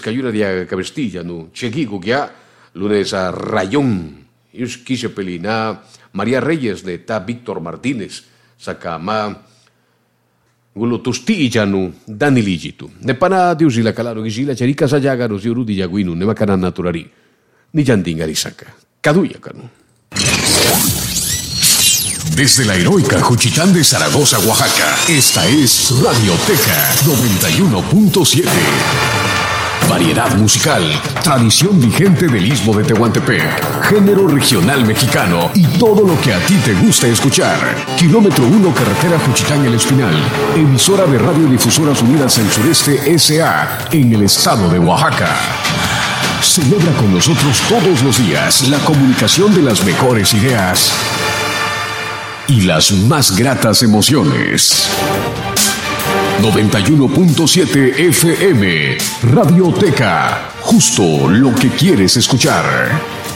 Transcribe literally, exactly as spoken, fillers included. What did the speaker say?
cayura de cabestilla, no, chequico que ya, lunes a rayón, y quise pelina María Reyes de ta Víctor Martínez, sacama gulo tustilla no Dani Ligitu. Ne pana diusi la calaro gizila cherica sayaga no ziuru di yaguinu ne makana naturari. Ni yandingari saca. Caduya cano. Desde la heroica Juchitán de Zaragoza, Oaxaca, esta es Radioteca noventa y uno punto siete. Variedad musical, tradición vigente del Istmo de Tehuantepec, género regional mexicano y todo lo que a ti te gusta escuchar. Kilómetro uno, carretera Juchitán El Espinal, emisora de Radiodifusoras Unidas del Sureste S A en el estado de Oaxaca. Celebra con nosotros todos los días la comunicación de las mejores ideas y las más gratas emociones. noventa y uno punto siete F M, Radioteca, justo lo que quieres escuchar.